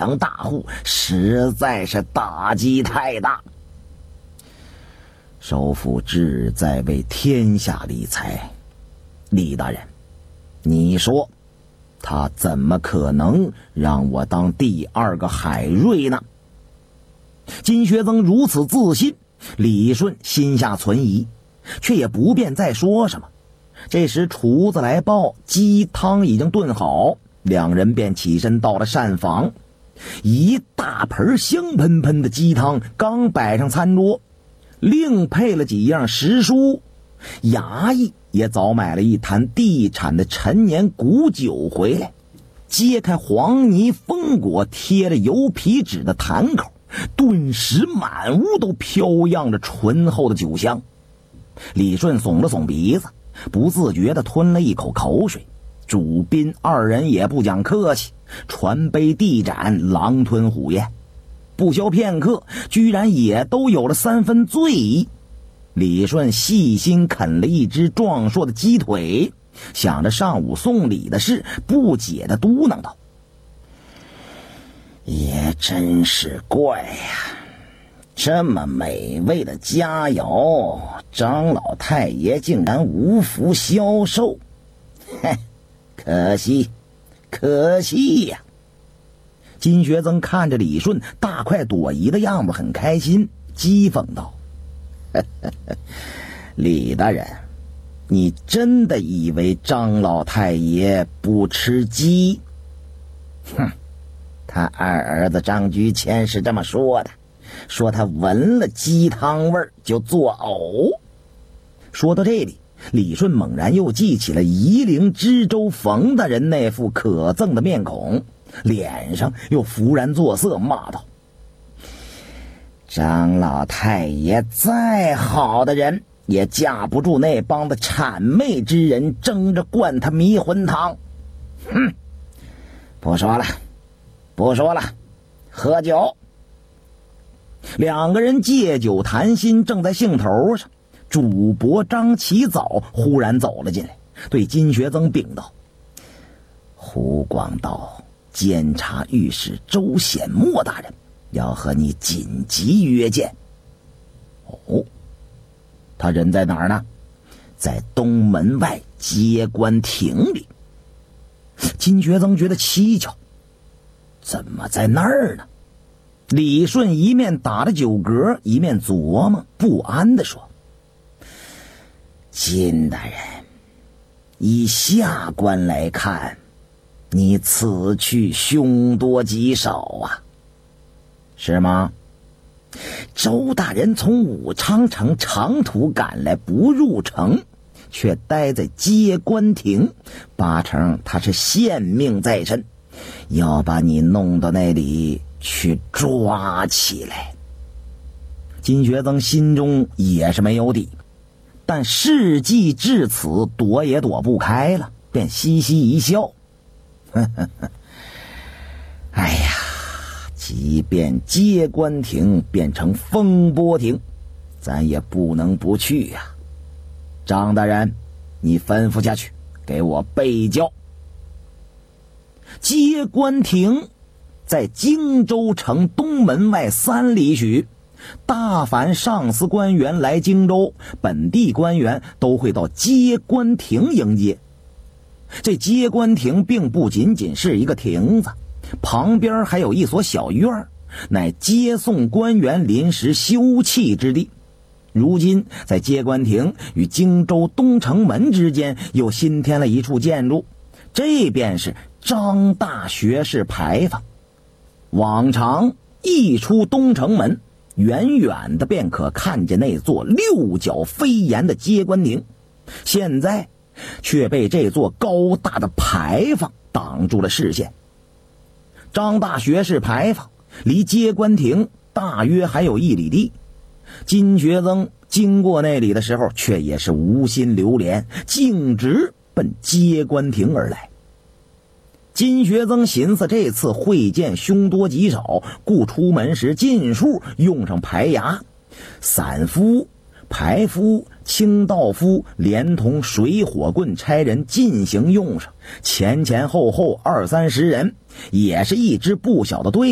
强大户，实在是打击太大。首府志在为天下理财，李大人，你说他怎么可能让我当第二个海瑞呢？金学曾如此自信，李顺心下存疑，却也不便再说什么。这时厨子来报，鸡汤已经炖好，两人便起身到了膳房。一大盆香喷喷的鸡汤刚摆上餐桌，另配了几样食蔬，衙役也早买了一坛地产的陈年古酒回来，揭开黄泥封裹贴着油皮纸的坛口，顿时满屋都飘扬着醇厚的酒香。李顺耸了耸鼻子，不自觉地吞了一口口水。主宾二人也不讲客气，传杯递盏，狼吞虎咽。不消片刻，居然也都有了3分醉意。李顺细心啃了一只壮硕的鸡腿，想着上午送礼的事，不解地嘟囔道：也真是怪呀，这么美味的佳肴，张老太爷竟然无福消受，嘿，可惜呀！金学曾看着李顺大快朵颐的样子，很开心，讥讽道：李大人，你真的以为张老太爷不吃鸡？哼，他二儿子张居谦是这么说的，说他闻了鸡汤味就作呕。说到这里，李顺猛然又记起了夷陵知州冯大人那副可憎的面孔，脸上又忽然作色，骂道：张老太爷再好的人，也架不住那帮的谄媚之人争着灌他迷魂汤。哼，不说了，喝酒。两个人借酒谈心，正在兴头上，主簿张启藻忽然走了进来，对金学曾禀道：湖广道监察御史周显墨大人要和你紧急约见。哦，他人在哪儿呢？在东门外接官亭里。金学曾觉得蹊跷，怎么在那儿呢？李顺一面打着酒嗝，一面琢磨，不安地说：金大人，以下官来看，你此去凶多吉少啊。是吗？周大人从武昌城长途赶来，不入城，却待在接官亭，八成他是现命在身，要把你弄到那里去抓起来。金学曾心中也是没有底，但事既至此，躲也躲不开了，便嘻嘻一笑：哎呀，即便接官亭变成风波亭，咱也不能不去呀。张大人，你吩咐下去，给我备交。接官亭在荆州城东门外3里许，大凡上司官员来荆州，本地官员都会到接官亭迎接。这接官亭并不仅仅是一个亭子，旁边还有一所小院，乃接送官员临时休憩之地。如今在接官亭与荆州东城门之间又新添了一处建筑，这便是张大学士牌坊。往常一出东城门，远远的便可看见那座6角飞檐的接官亭，现在却被这座高大的牌坊挡住了视线。张大学士牌坊离接官亭大约还有1里地，金学曾经过那里的时候，却也是无心流连，径直奔接官亭而来。金学曾寻思这次会见凶多吉少，故出门时尽数用上牌衙，散夫、排夫、清道夫连同水火棍差人进行用上，前后20-30人，也是一支不小的队。